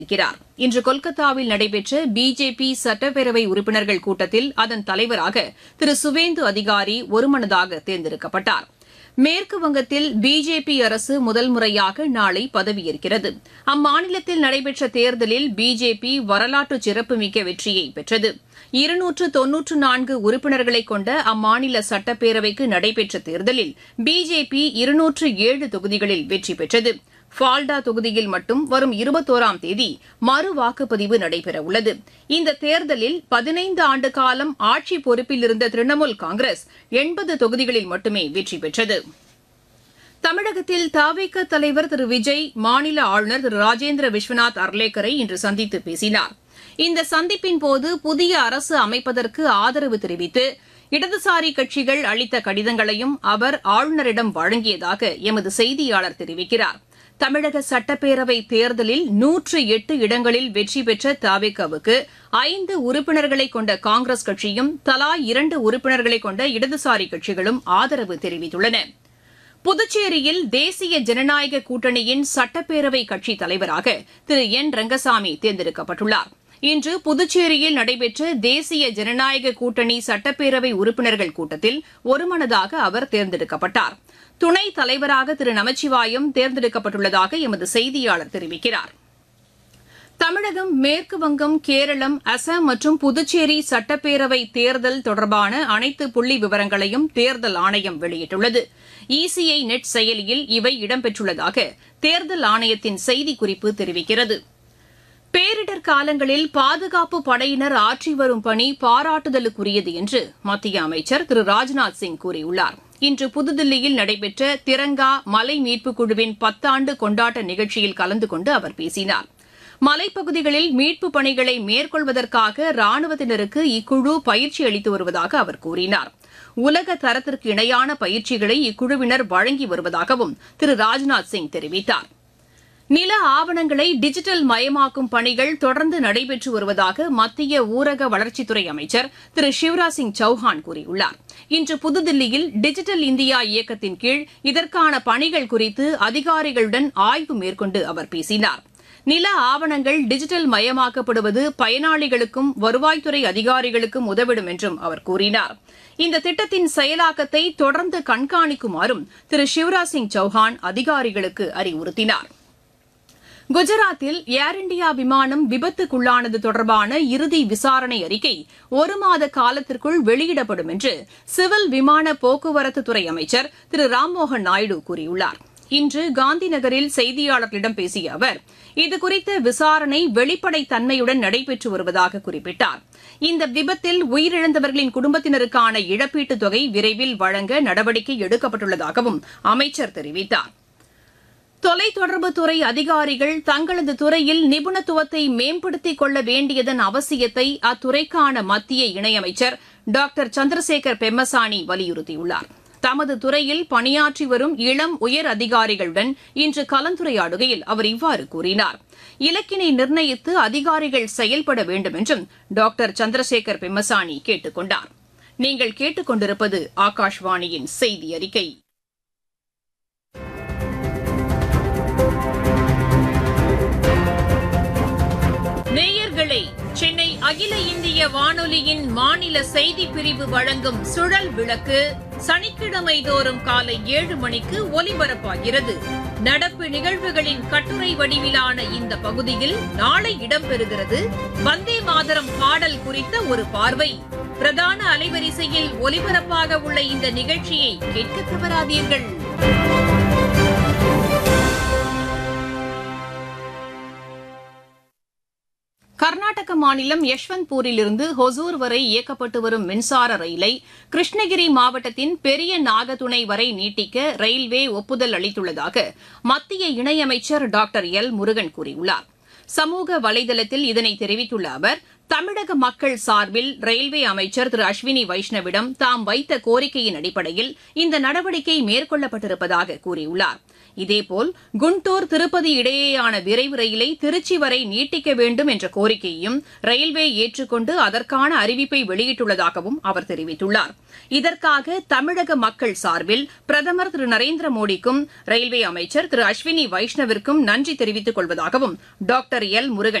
இருக்கிறார். இன்று கொல்கத்தாவில் நடைபெற்ற பிஜேபி சட்டப்பேரவை உறுப்பினர்கள் கூட்டத்தில் அதன் தலைவராக திரு சுவேந்து அதிகாரி ஒருமனதாக தேர்ந்தெடுக்கப்பட்டார். மேற்குவங்கத்தில் பிஜேபி அரசு முதல் முறையாக நாளை பதவியேற்கிறது. அம்மாநிலத்தில் நடைபெற்ற தேர்தலில் பிஜேபி வரலாற்று சிறப்புமிக்க வெற்றியை பெற்றது. 294 உறுப்பினர்களை கொண்ட அம்மாநில சட்டப்பேரவைக்கு நடைபெற்ற தேர்தலில் பிஜேபி 207 தொகுதிகளில் வெற்றி பெற்றது. ஃபால்டா தொகுதியில் மட்டும் வரும் 21ஆம் தேதி மறு வாக்குப்பதிவு நடைபெறவுள்ளது. இந்த தேர்தலில் 15 ஆண்டு காலம் ஆட்சி பொறுப்பில் இருந்த திரிணாமுல் காங்கிரஸ் 80 தொகுதிகளில் மட்டுமே வெற்றி பெற்றது. தமிழகத்தில் தவிக தலைவர் திரு விஜய் மாநில ஆளுநர் திரு ராஜேந்திர விஸ்வநாத் அர்லேக்கரை இன்று சந்தித்து பேசினார். இந்த சந்திப்பின்போது புதிய அரசு அமைப்பதற்கு ஆதரவு தெரிவித்து இடதுசாரி கட்சிகள் அளித்த கடிதங்களையும் அவர் ஆளுநரிடம் வழங்கியதாக எமது செய்தியாளர் தெரிவிக்கிறார். தமிழக சட்டப்பேரவை தேர்தலில் 108 இடங்களில் வெற்றி பெற்ற தவிகவுக்கு 5 உறுப்பினர்களை கொண்ட காங்கிரஸ் கட்சியும் தலா 2 உறுப்பினர்களை கொண்ட இடதுசாரி கட்சிகளும் ஆதரவு தெரிவித்துள்ளன. புதுச்சேரியில் தேசிய ஜனநாயக கூட்டணியின் சட்டப்பேரவை கட்சித் தலைவராக திரு என் ரங்கசாமி தேர்ந்தெடுக்கப்பட்டுள்ளார். இன்று புதுச்சேரியில் நடைபெற்ற தேசிய ஜனநாயக கூட்டணி சட்டப்பேரவை உறுப்பினர்கள் கூட்டத்தில் ஒருமனதாக அவர் தேர்ந்தெடுக்கப்பட்டார். துணைத் தலைவராக திரு நமச்சிவாயம் தேர்ந்தெடுக்கப்பட்டுள்ளதாக எமது செய்தியாளர் தெரிவிக்கிறார். தமிழகம், மேற்குவங்கம், கேரளம், அசாம் மற்றும் புதுச்சேரி சட்டப்பேரவை தேர்தல் தொடர்பான அனைத்து புள்ளி விவரங்களையும் தேர்தல் ஆணையம் வெளியிட்டுள்ளது. இசிஐ நெட் செயலியில் இவை இடம்பெற்றுள்ளதாக தேர்தல் ஆணையத்தின் செய்திக்குறிப்பு தெரிவிக்கிறது. பேரிடர் காலங்களில் பாதுகாப்பு படையினர் ஆற்றி வரும் பணி பாராட்டுதலுக்குரியது என்று மத்திய அமைச்சர் திரு ராஜ்நாத் சிங் கூறியுள்ளார். இன்று புதுதில்லியில் நடைபெற்ற திரங்கா மலை மீட்புக் குழுவின் 10 ஆண்டு கொண்டாட்ட நிகழ்ச்சியில் கலந்து கொண்டு அவர் பேசினார். மலைப்பகுதிகளில் மீட்புப் பணிகளை மேற்கொள்வதற்காக ராணுவத்தினருக்கு இக்குழு பயிற்சி அளித்து வருவதாக அவர் கூறினார். உலக தரத்திற்கு இணையான பயிற்சிகளை இக்குழுவினர் வழங்கி வருவதாகவும் திரு ராஜ்நாத் சிங் தெரிவித்தார். நில ஆவணங்களை டிஜிட்டல் மயமாக்கும் பணிகள் தொடர்ந்து நடைபெற்று வருவதாக மத்திய ஊரக வளர்ச்சித்துறை அமைச்சர் திரு சிவராஜ் சிங் சௌஹான் கூறியுள்ளார். இன்று புதுதில்லியில் டிஜிட்டல் இந்தியா இயக்கத்தின் கீழ் இதற்கான பணிகள் குறித்து அதிகாரிகளுடன் ஆய்வு மேற்கொண்டு அவர் பேசினார். நில ஆவணங்கள் டிஜிட்டல் மயமாக்கப்படுவது பயனாளிகளுக்கும் வருவாய்த்துறை அதிகாரிகளுக்கும் உதவிடும் என்றும் அவர் கூறினார். இந்த திட்டத்தின் செயலாக்கத்தை தொடர்ந்து கண்காணிக்குமாறும் திரு சிவராஜ் சிங் சௌஹான் அதிகாரிகளுக்கு அறிவுறுத்தினார். குஜராத்தில் ஏர் இண்டியா விமானம் விபத்துக்குள்ளானது தொடர்பான இறுதி விசாரணை அறிக்கை 1 மாத காலத்திற்குள் வெளியிடப்படும் என்று சிவில் விமான போக்குவரத்துத்துறை அமைச்சர் திரு ராம்மோகன் நாயுடு கூறியுள்ளார். இன்று காந்திநகரில் செய்தியாளர்களிடம் பேசிய அவர் இதுகுறித்த விசாரணை வெளிப்படைத்தன்மையுடன் நடைபெற்று வருவதாக குறிப்பிட்டார். இந்த விபத்தில் உயிரிழந்தவர்களின் குடும்பத்தினருக்கான இழப்பீட்டுத் தொகை விரைவில் வழங்க நடவடிக்கை எடுக்கப்பட்டுள்ளதாகவும் அமைச்சர் தெரிவித்தார். தொலைத்தொடர்புத்துறை அதிகாரிகள் தங்களது துறையில் நிபுணத்துவத்தை மேம்படுத்திக் கொள்ள வேண்டியதன் அவசியத்தை அத்துறைக்கான மத்திய இணையமைச்சர் டாக்டர் சந்திரசேகர் பெம்மசானி வலியுறுத்தியுள்ளார். தமது துறையில் பணியாற்றி வரும் இளம் உயர் அதிகாரிகளுடன் இன்று கலந்துரையாடுகையில் அவர் இவ்வாறு கூறினார். இலக்கினை நிர்ணயித்து அதிகாரிகள் செயல்பட வேண்டும் என்றும் டாக்டர் சந்திரசேகர் பெம்மசானி கேட்டுக் கொண்டார். நீங்கள் கேட்டுக் கொண்டிருப்பது ஆகாஷ்வாணியின் செய்தி அறிக்கை. நேயர்களே, சென்னை அகில இந்திய வானொலியின் மாநில செய்திப் பிரிவு வழங்கும் சுழல் விளக்கு சனிக்கிழமை தோறும் காலை 7 மணிக்கு ஒலிபரப்பாகிறது. நடப்பு நிகழ்வுகளின் கட்டுரை வடிவிலான இந்த பகுதியில் நாளை இடம்பெறுகிறது வந்தே மாதரம் பாடல் குறித்த ஒரு பார்வை. பிரதான அலைவரிசையில் ஒலிபரப்பாக உள்ள இந்த நிகழ்ச்சியை கேட்க தவறாதீர்கள். கர்நாடக மாநிலம் யஷ்வந்த்பூரிலிருந்து ஹொசூர் வரை இயக்கப்பட்டு வரும் மின்சார ரயிலை கிருஷ்ணகிரி மாவட்டத்தின் பெரிய நாகதுணை வரை நீட்டிக்க ரயில்வே ஒப்புதல் அளித்துள்ளதாக மத்திய இணையமைச்சர் டாக்டர் எல் முருகன் கூறியுள்ளார். சமூக வலைதளத்தில் இதனை தெரிவித்துள்ள அவர், தமிழக மக்கள் சார்பில் ரயில்வே அமைச்சர் திரு அஸ்வினி வைஷ்ணவிடம் தாம் வைத்த கோரிக்கையின் அடிப்படையில் இந்த நடவடிக்கை மேற்கொள்ளப்பட்டிருப்பதாக கூறியுள்ளார். இதேபோல் குண்டூர் திருப்பதி இடையேயான விரைவு ரயிலை திருச்சி வரை நீட்டிக்க வேண்டும் என்ற கோரிக்கையையும் ரயில்வே ஏற்றுக்கொண்டு அதற்கான அறிவிப்பை வெளியிட்டுள்ளதாகவும் அவர் தெரிவித்துள்ளார். இதற்காக தமிழக மக்கள் சார்பில் பிரதமர் திரு நரேந்திர மோடிக்கும் ரயில்வே அமைச்சர் திரு அஸ்வினி வைஷ்ணவிற்கும் நன்றி தெரிவித்துக் கொள்வதாகவும் டாக்டர் எல் முருகன்